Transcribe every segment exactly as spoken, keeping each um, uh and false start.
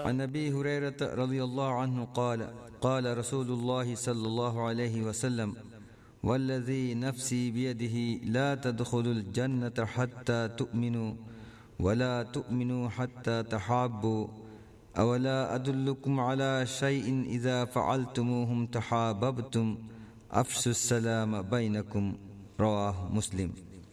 عن أبي هريرة رضي الله عنه قال قال رسول الله صلى الله عليه وسلم والذي نفسي بيده لا تدخلوا الجنة حتى تؤمنوا ولا تؤمنوا حتى تحابوا أولا أدلكم على شيء إذا فعلتموهم تحاببتم أفشوا السلام بينكم رواه مسلم.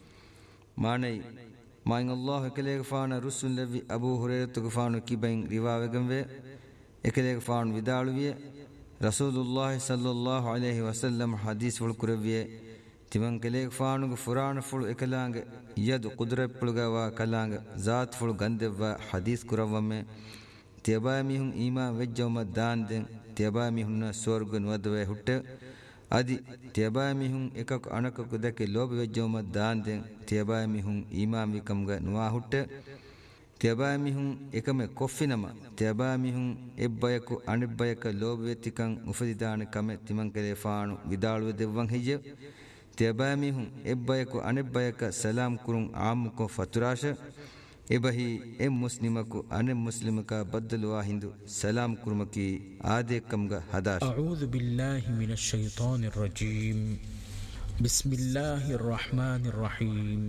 معنى ماين الله كليك فان رسول لبي أبو هريرة فان كيبين رواية وي إكليك فان ودالوي رسول الله صلى الله عليه وسلم حديث والكروي تمن كليك فان فران فل إكلانگ يد قدرة بلغوا كلانگ ذات فل غندوا حديث كروامه تيباميهم إيمان وجوم دان دين تيباميهم سورغن ودوي هوت أدي تيباميهم إكك أنكك دك لوب وجوم دان دين تيباميهم إيمان وكمغ نوا هوت تيباميهم إكم كوفينما تيباميهم إبايكو أنبايك لوب وتكن مفددان كم تمن كليفانو بدالو ديوان هيج تيباميهم إبايكو أنبايك سلام كرون عامكو فتراش إبهي إم مسلمكو أن مسلمك بدلوا هندو سلام كرمكي آدي كمغا هداش. أعوذ بالله من الشيطان الرجيم. بسم الله الرحمن الرحيم.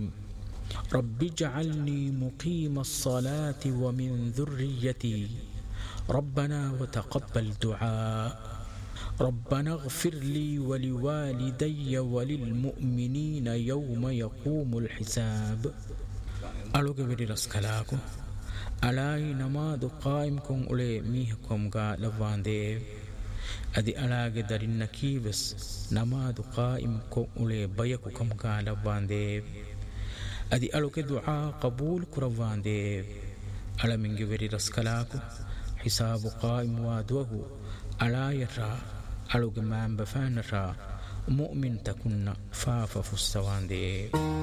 رب اجعلني مقيم الصلاة ومن ذريتي ربنا وتقبل دعاء ربنا اغفر لي ولوالدي وللمؤمنين يوم يقوم الحساب. ألوك بدي رسكلاكو ألاي نماذ قائم كون أولي ميهكم غا لفان ديب أدي ألاغ دارين نكيبس نماذ قائم كون أولي بيكو كم غا لفان ديب أدي ألوك دعاء قبول كروان ديب ألا منك بدي رسكلاكو حساب قائم وادوه ألا يرى ألوك مان بفان را مؤمن تكون فافا فستوان ديب.